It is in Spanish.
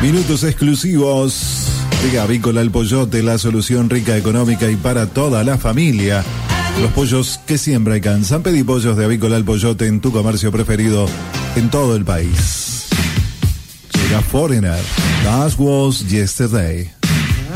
Minutos exclusivos de Avícola El Pollote, la solución rica, económica y para toda la familia. Los pollos que siempre alcanzan. Pedí pollos de Avícola El Pollote en tu comercio preferido en todo el país. Llega Foreigner. That was yesterday.